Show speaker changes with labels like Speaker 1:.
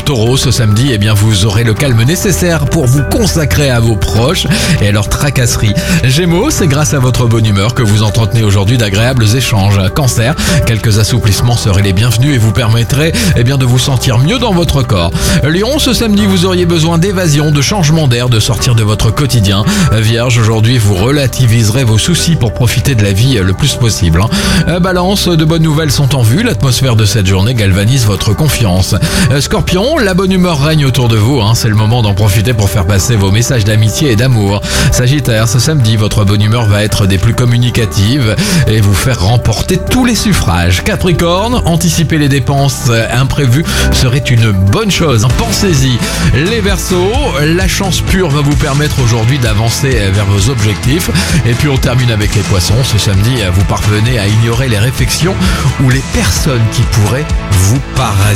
Speaker 1: Taureau, ce samedi, vous aurez le calme nécessaire pour vous consacrer à vos proches et à leurs tracasseries. Gémeaux, c'est grâce à votre bonne humeur que vous entretenez aujourd'hui d'agréables échanges. Cancer, quelques assouplissements seraient les bienvenus et vous permettraient de vous sentir mieux dans votre corps. Lion, ce samedi, vous auriez besoin d'évasion, de changement d'air, de sortir de votre quotidien. Vierge, aujourd'hui, vous relativiserez vos soucis pour profiter de la vie le plus possible. Balance, de bonnes nouvelles sont en vue. L'atmosphère de cette journée galvanise votre confiance. Scorpion, la bonne humeur règne autour de vous. C'est le moment d'en profiter pour faire passer vos messages d'amitié et d'amour. Sagittaire, ce samedi, votre bonne humeur va être des plus communicatives et vous faire remporter tous les suffrages. Capricorne, anticiper les dépenses imprévues serait une bonne chose. Pensez-y. Les Verseaux, la chance pure va vous permettre aujourd'hui d'avancer vers vos objectifs. Et puis on termine avec les Poissons. Ce samedi, vous parvenez à ignorer les réflexions ou les personnes qui pourraient vous parasiter.